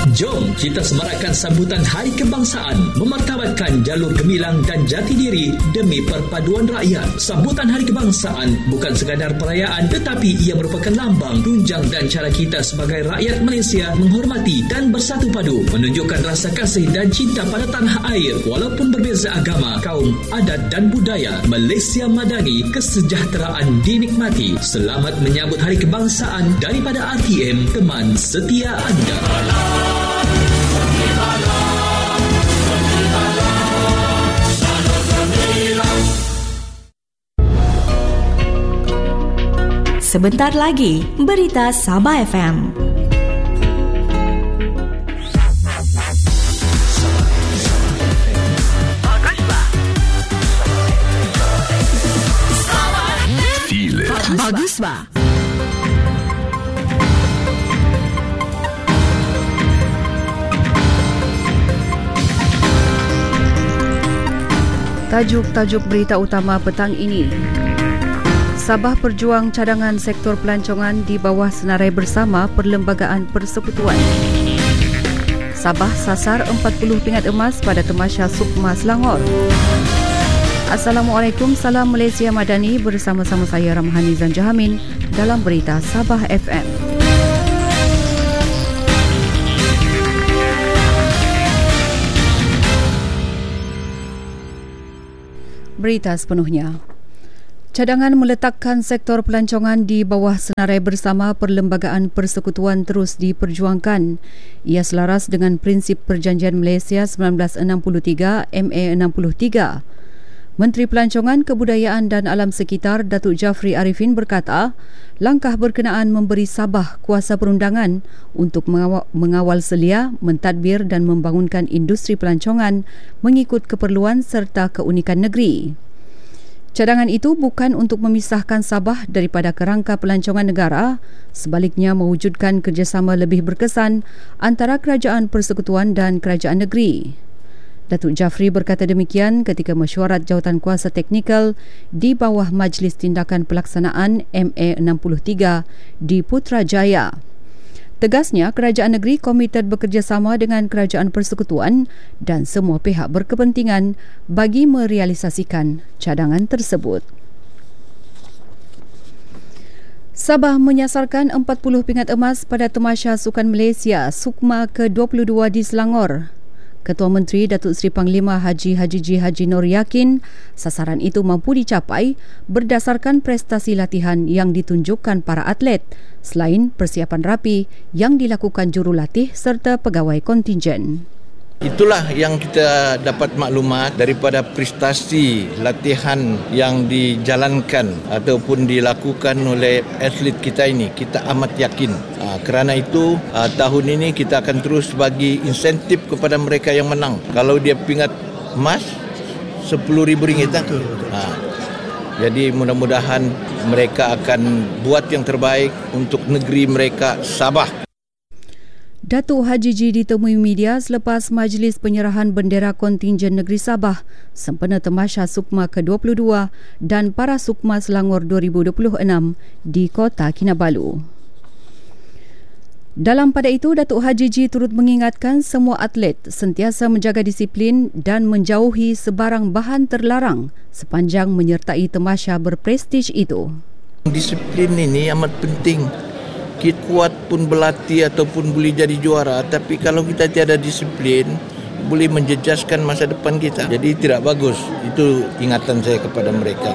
Jom kita semarakkan sambutan Hari Kebangsaan, memartabatkan jalur gemilang dan jati diri demi perpaduan rakyat. Sambutan Hari Kebangsaan bukan sekadar perayaan, tetapi ia merupakan lambang, tunjang dan cara kita sebagai rakyat Malaysia menghormati dan bersatu padu, menunjukkan rasa kasih dan cinta pada tanah air walaupun berbeza agama, kaum, adat dan budaya. Malaysia Madani, kesejahteraan dinikmati. Selamat menyambut Hari Kebangsaan daripada RTM, teman setia anda. Sebentar lagi, berita Sabah FM. Bagus, Pak. Tajuk-tajuk berita utama petang ini. Sabah berjuang cadangan sektor pelancongan di bawah senarai bersama Perlembagaan Persekutuan. Sabah sasar 40 pingat emas pada Tamasya Sukma Selangor. Assalamualaikum, salam Malaysia Madani, bersama-sama saya Ramhani Zanjahamin dalam berita Sabah FM. Berita sepenuhnya. Cadangan meletakkan sektor pelancongan di bawah senarai bersama Perlembagaan Persekutuan terus diperjuangkan. Ia selaras dengan prinsip Perjanjian Malaysia 1963 MA 63. Menteri Pelancongan, Kebudayaan dan Alam Sekitar Datuk Jafri Arifin berkata, langkah berkenaan memberi Sabah kuasa perundangan untuk mengawal selia, mentadbir dan membangunkan industri pelancongan mengikut keperluan serta keunikan negeri. Cadangan itu bukan untuk memisahkan Sabah daripada kerangka pelancongan negara, sebaliknya mewujudkan kerjasama lebih berkesan antara Kerajaan Persekutuan dan Kerajaan Negeri. Datuk Jafri berkata demikian ketika mesyuarat jawatankuasa teknikal di bawah Majlis Tindakan Pelaksanaan MA 63 di Putrajaya. Tegasnya, Kerajaan Negeri komited bekerjasama dengan Kerajaan Persekutuan dan semua pihak berkepentingan bagi merealisasikan cadangan tersebut. Sabah menyasarkan 40 pingat emas pada Tamasya Sukan Malaysia Sukma ke-22 di Selangor. Ketua Menteri Datuk Seri Panglima Haji Haji Nur yakin sasaran itu mampu dicapai berdasarkan prestasi latihan yang ditunjukkan para atlet selain persiapan rapi yang dilakukan jurulatih serta pegawai kontingen. Itulah yang kita dapat maklumat daripada prestasi latihan yang dijalankan ataupun dilakukan oleh atlet kita ini. Kita amat yakin. Kerana itu, tahun ini kita akan terus bagi insentif kepada mereka yang menang. Kalau dia pingat emas, RM10,000. Jadi mudah-mudahan mereka akan buat yang terbaik untuk negeri mereka, Sabah. Datuk Haji Ji ditemui media selepas majlis penyerahan bendera kontingen negeri Sabah sempena Tamasya Sukma ke-22 dan Para Sukma Selangor 2026 di Kota Kinabalu. Dalam pada itu, Datuk Haji Ji turut mengingatkan semua atlet sentiasa menjaga disiplin dan menjauhi sebarang bahan terlarang sepanjang menyertai Tamasya berprestij itu. Disiplin ini amat penting. Kita kuat pun berlatih ataupun boleh jadi juara, tapi kalau kita tiada disiplin, boleh menjejaskan masa depan kita. Jadi tidak bagus. Itu ingatan saya kepada mereka.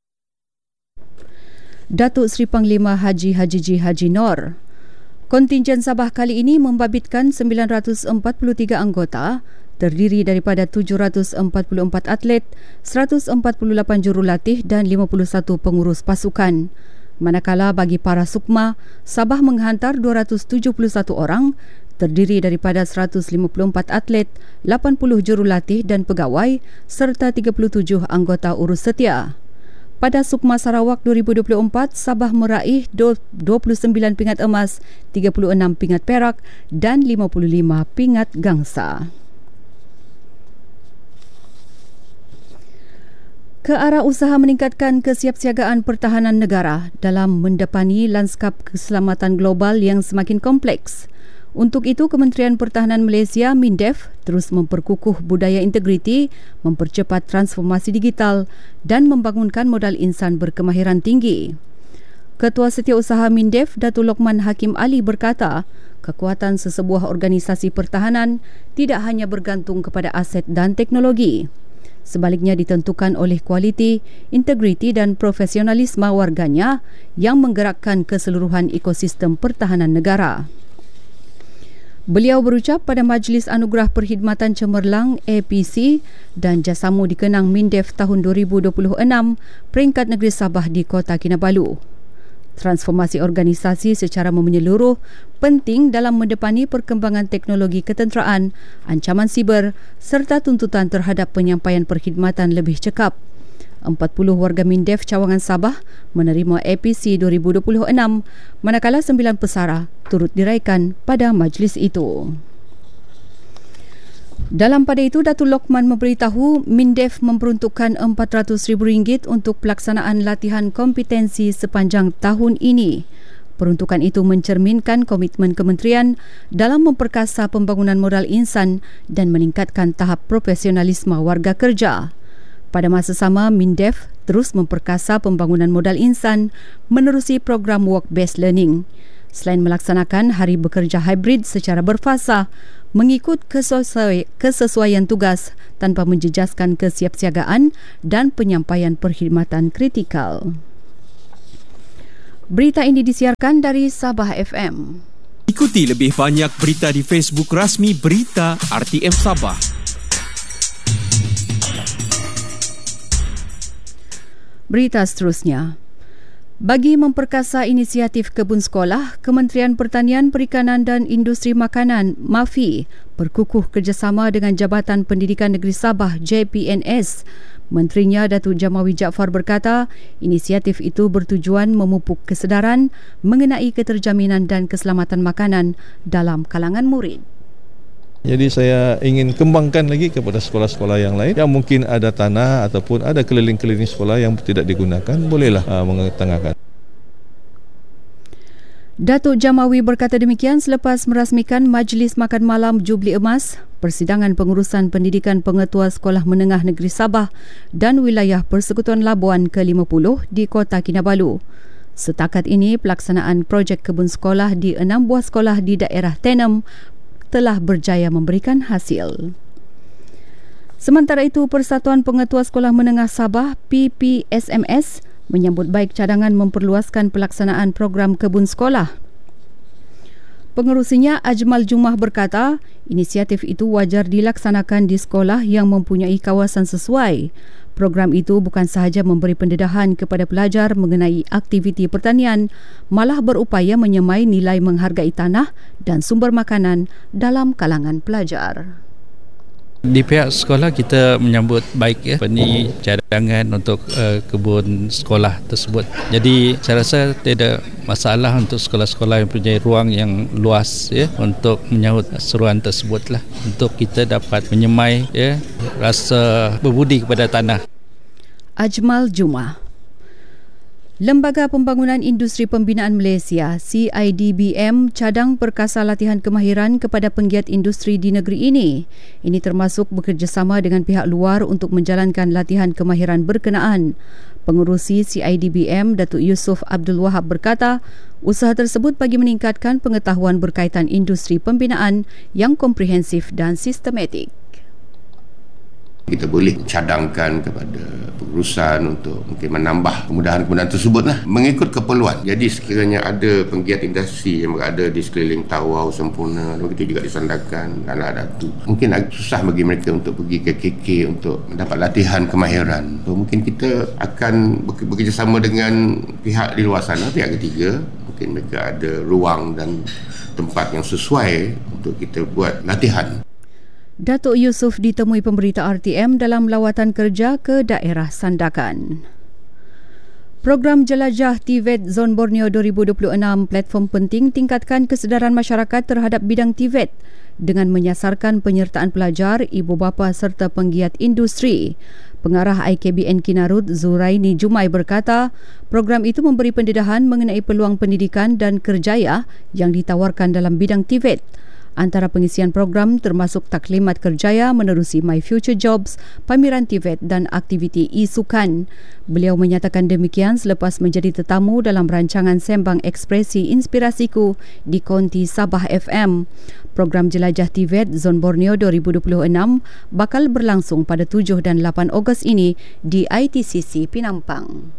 Datuk Seri Panglima Haji Haji Nur. Kontingen Sabah kali ini membabitkan 943 anggota, terdiri daripada 744 atlet, 148 jurulatih dan 51 pengurus pasukan. Manakala bagi para Sukma, Sabah menghantar 271 orang, terdiri daripada 154 atlet, 80 jurulatih dan pegawai serta 37 anggota urus setia. Pada Sukma Sarawak 2024, Sabah meraih 29 pingat emas, 36 pingat perak dan 55 pingat gangsa. Ke arah usaha meningkatkan kesiapsiagaan pertahanan negara dalam mendepani lanskap keselamatan global yang semakin kompleks, Untuk itu, Kementerian Pertahanan Malaysia MINDEF terus memperkukuh budaya integriti, mempercepat transformasi digital dan membangunkan modal insan berkemahiran tinggi. Ketua Setiausaha MINDEF, Datuk Lokman Hakim Ali berkata, kekuatan sesebuah organisasi pertahanan tidak hanya bergantung kepada aset dan teknologi. Sebaliknya ditentukan oleh kualiti, integriti dan profesionalisme warganya yang menggerakkan keseluruhan ekosistem pertahanan negara. Beliau berucap pada Majlis Anugerah Perkhidmatan Cemerlang APC dan Jasamu dikenang MINDEF tahun 2026 peringkat negeri Sabah di Kota Kinabalu. Transformasi organisasi secara menyeluruh penting dalam mendepani perkembangan teknologi ketenteraan, ancaman siber serta tuntutan terhadap penyampaian perkhidmatan lebih cekap. 40 warga MINDEF cawangan Sabah menerima APC 2026, manakala 9 pesara turut diraikan pada majlis itu. Dalam pada itu, Datuk Lokman memberitahu MINDEF memperuntukkan RM400,000 untuk pelaksanaan latihan kompetensi sepanjang tahun ini. Peruntukan itu mencerminkan komitmen kementerian dalam memperkasa pembangunan modal insan dan meningkatkan tahap profesionalisme warga kerja. Pada masa sama, MINDEF terus memperkasa pembangunan modal insan menerusi program Work-Based Learning. Selain melaksanakan hari bekerja hybrid secara berfasa, mengikut kesesuaian tugas tanpa menjejaskan kesiapsiagaan dan penyampaian perkhidmatan kritikal. Berita ini disiarkan dari Sabah FM. Ikuti lebih banyak berita di Facebook rasmi Berita RTM Sabah. Berita seterusnya. Bagi memperkasa inisiatif kebun sekolah, Kementerian Pertanian, Perikanan dan Industri Makanan (MAFI) berkukuh kerjasama dengan Jabatan Pendidikan Negeri Sabah JPNS. Menterinya Datuk Jamawi Jaafar berkata, inisiatif itu bertujuan memupuk kesedaran mengenai keterjaminan dan keselamatan makanan dalam kalangan murid. Jadi saya ingin kembangkan lagi kepada sekolah-sekolah yang lain yang mungkin ada tanah ataupun ada keliling-keliling sekolah yang tidak digunakan, bolehlah mengetengahkan. Datuk Jamawi berkata demikian selepas merasmikan Majlis Makan Malam Jubli Emas, Persidangan Pengurusan Pendidikan Pengetua Sekolah Menengah Negeri Sabah dan Wilayah Persekutuan Labuan ke-50 di Kota Kinabalu. Setakat ini, pelaksanaan projek kebun sekolah di 6 buah sekolah di daerah Tenem telah berjaya memberikan hasil. Sementara itu, Persatuan Pengetua Sekolah Menengah Sabah PPSMS menyambut baik cadangan memperluaskan pelaksanaan program kebun sekolah. Pengerusinya Ajmal Jumah berkata, inisiatif itu wajar dilaksanakan di sekolah yang mempunyai kawasan sesuai. Program itu bukan sahaja memberi pendedahan kepada pelajar mengenai aktiviti pertanian, malah berupaya menyemai nilai menghargai tanah dan sumber makanan dalam kalangan pelajar. Di pihak sekolah kita menyambut baik ini cadangan untuk kebun sekolah tersebut. Jadi saya rasa tidak masalah untuk sekolah-sekolah yang mempunyai ruang yang luas untuk menyahut seruan tersebutlah, untuk kita dapat menyemai rasa berbudi kepada tanah. Ajmal Jumah. Lembaga Pembangunan Industri Pembinaan Malaysia CIDBM cadang perkasa latihan kemahiran kepada penggiat industri di negeri ini. Ini termasuk bekerjasama dengan pihak luar untuk menjalankan latihan kemahiran berkenaan. Pengerusi CIDBM Datuk Yusof Abdul Wahab berkata, usaha tersebut bagi meningkatkan pengetahuan berkaitan industri pembinaan yang komprehensif dan sistematik. Kita boleh cadangkan kepada pengurusan untuk mungkin menambah kemudahan-kemudahan tersebutlah mengikut keperluan. Jadi sekiranya ada penggiat industri yang berada di sekeliling Tawau, Sempurna, begitu juga di Sandakan, Anak Datu, mungkin agak susah bagi mereka untuk pergi ke KK untuk mendapat latihan kemahiran. So, mungkin kita akan bekerjasama dengan pihak di luar sana, pihak ketiga. Mungkin mereka ada ruang dan tempat yang sesuai untuk kita buat latihan. Datuk Yusof ditemui pemberita RTM dalam lawatan kerja ke daerah Sandakan. Program Jelajah TVET Zon Borneo 2026 platform penting tingkatkan kesedaran masyarakat terhadap bidang TVET dengan menyasarkan penyertaan pelajar, ibu bapa serta penggiat industri. Pengarah IKBN Kinarut Zuraini Jumai berkata, program itu memberi pendedahan mengenai peluang pendidikan dan kerjaya yang ditawarkan dalam bidang TVET. Antara pengisian program termasuk taklimat kerjaya menerusi My Future Jobs, pameran TVET dan aktiviti e-sukan. Beliau menyatakan demikian selepas menjadi tetamu dalam rancangan Sembang Ekspresi Inspirasiku di Konti Sabah FM. Program Jelajah TVET Zon Borneo 2026 bakal berlangsung pada 7 dan 8 Ogos ini di ITCC Pinampang.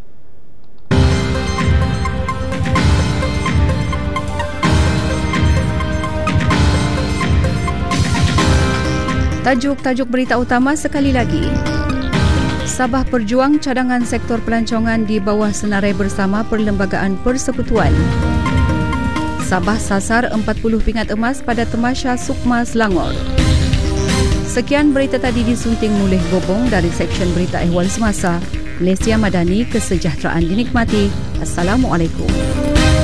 Tajuk-tajuk berita utama sekali lagi. Sabah berjuang cadangan sektor pelancongan di bawah senarai bersama Perlembagaan Persekutuan. Sabah sasar 40 pingat emas pada Temasya Sukma Selangor. Sekian berita tadi disunting Mulih Bobong dari Seksyen Berita Ehwal Semasa. Malaysia Madani, kesejahteraan dinikmati. Assalamualaikum.